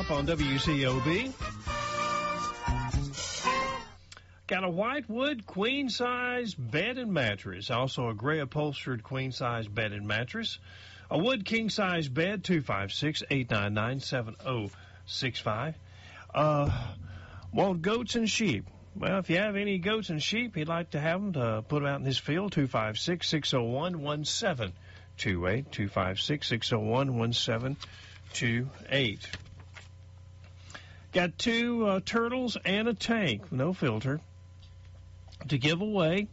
Shop on WCOB. Got a whitewood queen-size bed and mattress. Also a gray upholstered queen-size bed and mattress. A wood king-size bed, 256-899-7065. Want goats and sheep? Well, if you have any goats and sheep, he'd like to have them to put them out in his field, 256-601-1728. 256-601-1728. Got two turtles and a tank, no filter, to give away.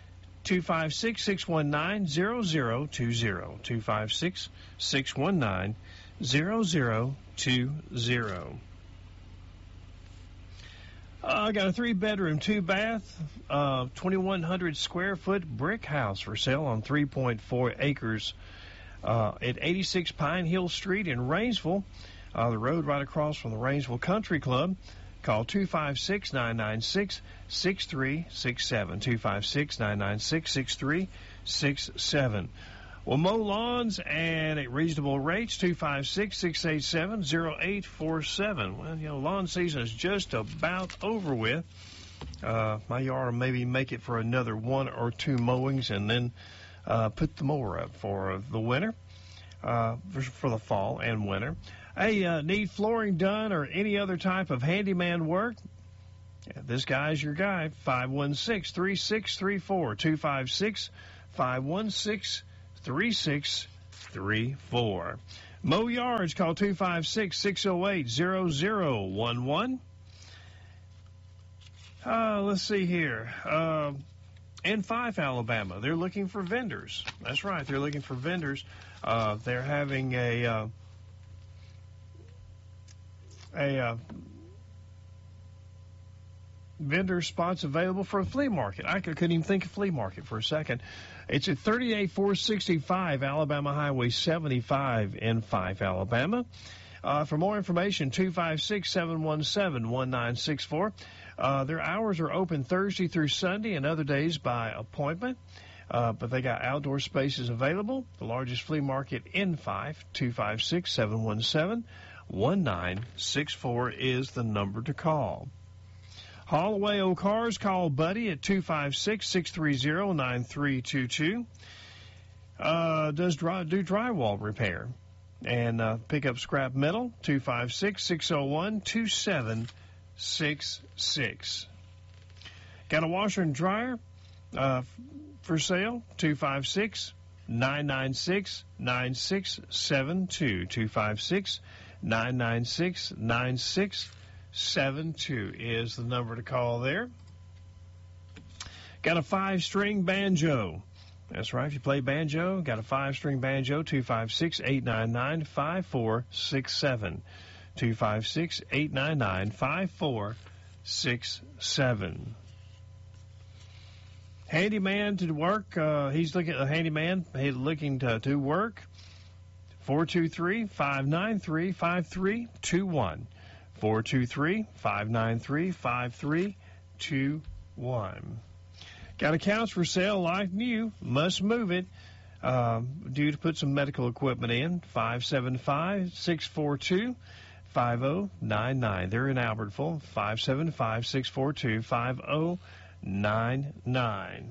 256-619-0020. 256-619-0020. I got a 3-bedroom, 2-bath, 2,100 square foot brick house for sale on 3.4 acres at 86 Pine Hill Street in Rainsville. The road right across from the Rainsville Country Club. Call 256-996-6367. 256-996-6367. Well, mow lawns and at reasonable rates, 256-687-0847. Well, lawn season is just about over with. My yard will maybe make it for another 1 or 2 mowings and then put the mower up for the winter, for the fall and winter. Hey, need flooring done or any other type of handyman work? Yeah, this guy's your guy, 516-3634, 256-516-3634. Mow yards, call 256-608-0011. Let's see here. In Fife, Alabama, they're looking for vendors. That's right, they're looking for vendors. They're having a vendor spots available for a flea market. I couldn't even think of flea market for a second. It's at 38465 Alabama Highway 75 in Fife, Alabama. For more information, 256-717-1964. Their hours are open Thursday through Sunday and other days by appointment. But they got outdoor spaces available. The largest flea market in Fife, 256-717-1964 is the number to call. Haul away old cars, call Buddy at 256-630-9322. Do drywall repair and pick up scrap metal, 256-601-2766. Got a washer and dryer for sale, 256-996-9672. 256-996-9672 is the number to call there. Got a 5-string banjo. That's right, if you play banjo, got a 5-string banjo, 256-899-5467. 256-899-5467. Handyman to work. He's looking at a handyman. He's looking to work. 423-593-5321. 423-593-5321. Got a couch for sale, like new. Must move it. Due to put some medical equipment in. 575-642-5099. They're in Albertville. 575-642-5099.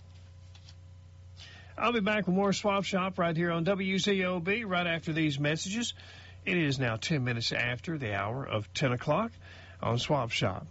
I'll be back with more Swap Shop right here on WCOB right after these messages. It is now 10 minutes after the hour of 10 o'clock on Swap Shop.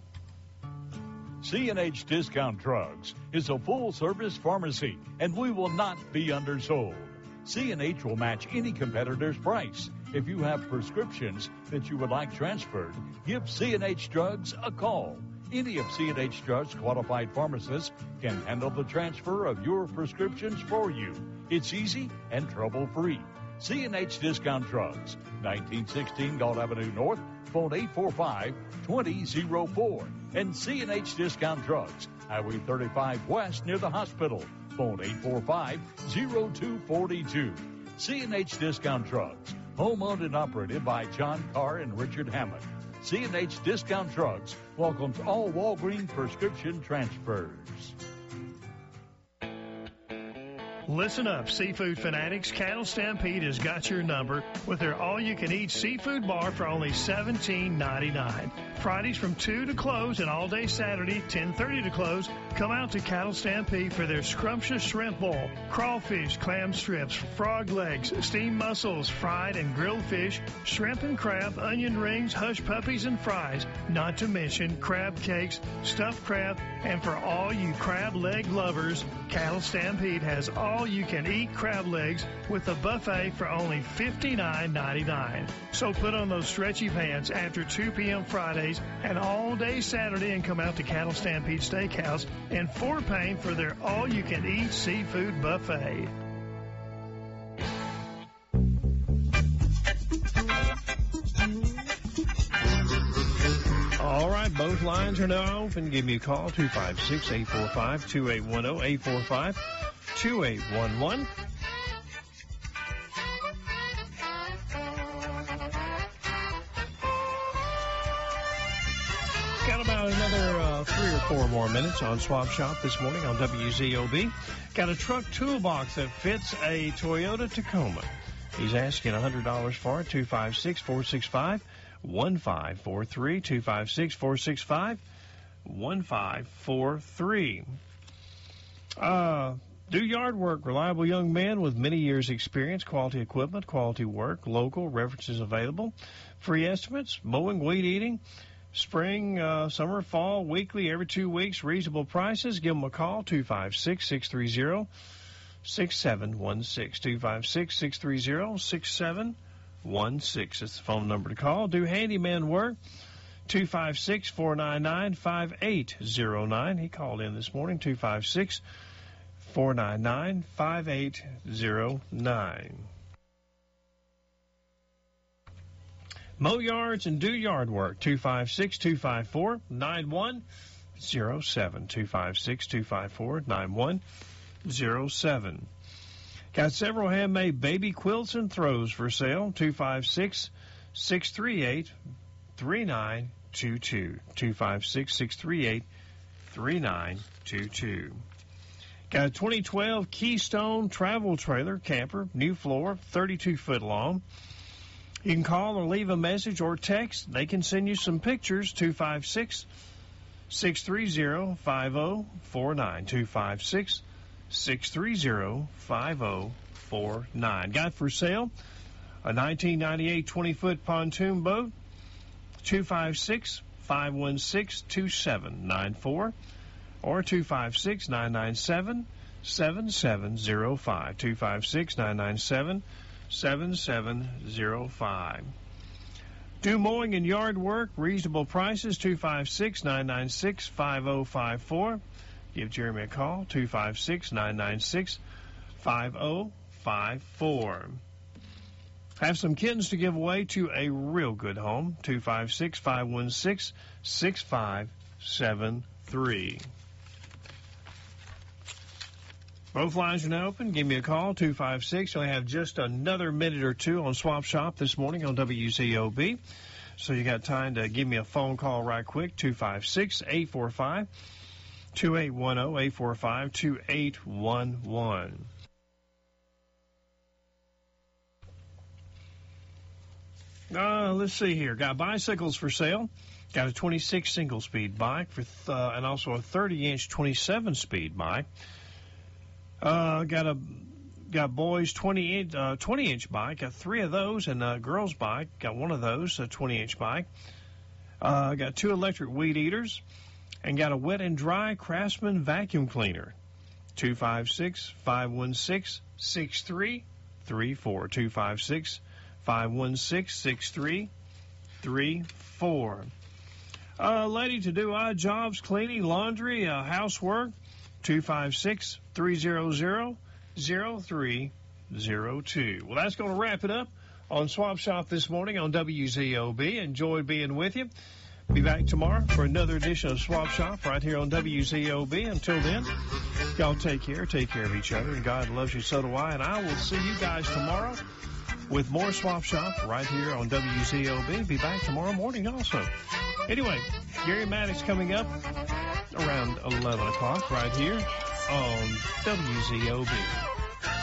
C&H Discount Drugs is a full-service pharmacy, and we will not be undersold. C&H will match any competitor's price. If you have prescriptions that you would like transferred, give C&H Drugs a call. Any of C&H Drugs' qualified pharmacists can handle the transfer of your prescriptions for you. It's easy and trouble-free. C&H Discount Drugs, 1916 Galt Avenue North, phone 845-2004. And C&H Discount Drugs, Highway 35 West near the hospital, phone 845-0242. C&H Discount Drugs, home-owned and operated by John Carr and Richard Hammond. C&H Discount Drugs welcomes all Walgreens prescription transfers. Listen up, seafood fanatics. Cattle Stampede has got your number with their all-you-can-eat seafood bar for only $17.99. Fridays from 2 to close and all day Saturday, 10:30 to close. Come out to Cattle Stampede for their scrumptious shrimp bowl, crawfish, clam strips, frog legs, steamed mussels, fried and grilled fish, shrimp and crab, onion rings, hush puppies, and fries. Not to mention crab cakes, stuffed crab, and for all you crab leg lovers, Cattle Stampede has all-you-can-eat crab legs with a buffet for only $59.99. So put on those stretchy pants after 2 p.m. Fridays and all day Saturday and come out to Cattle Stampede Steakhouse in Fort Payne for their all-you-can-eat seafood buffet. All right, both lines are now open. Give me a call, 256-845-2810, 845-2811. Got about another 3 or 4 more minutes on Swap Shop this morning on WZOB. Got a truck toolbox that fits a Toyota Tacoma. He's asking $100 for it, 256-465-1543, 256-465-1543. Do yard work, reliable young man with many years experience, quality equipment, quality work, local, references available, free estimates, mowing, weed eating, spring, summer, fall, weekly, every 2 weeks, reasonable prices. Give them a call, 256-630-6716, 256-630-6716. That's the phone number to call. Do handyman work, 256-499-5809. He called in this morning, 256-499-5809. Mow yards and do yard work, 256-254-9107, 256-254-9107. Got several handmade baby quilts and throws for sale, 256-638-3922, 256-638-3922. Got a 2012 Keystone travel trailer camper, new floor, 32-foot long. You can call or leave a message or text. They can send you some pictures, 256-630-5049, 256-630-5049. Got for sale a 1998 20-foot pontoon boat, 256-516-2794 or 256-997-7705, 256-997-7705. Do mowing and yard work, reasonable prices, 256-996-5054. Give Jeremy a call, 256-996-5054. Have some kittens to give away to a real good home, 256-516-6573. Both lines are now open. Give me a call, 256. I have just another minute or two on Swap Shop this morning on WZOB. So you got time to give me a phone call right quick, 256-845-2810, 845-2811. Let's see here. Got bicycles for sale. Got a 26 single-speed bike and also a 30-inch 27-speed bike. Got boys 20-inch bike. Got 3 of those, and a girls' bike. Got 1 of those, a 20-inch bike. Got 2 electric weed eaters, and got a wet and dry Craftsman vacuum cleaner. 256-516-6334. 256-516-6334. Lady to do odd jobs, cleaning, laundry, housework. 256-300-0302. Well, that's going to wrap it up on Swap Shop this morning on WZOB. Enjoyed being with you. Be back tomorrow for another edition of Swap Shop right here on WZOB. Until then, y'all take care of each other, and God loves you, so do I. And I will see you guys tomorrow with more Swap Shop right here on WZOB. Be back tomorrow morning also. Anyway, Gary Maddox coming up around 11 o'clock right here on WZOB.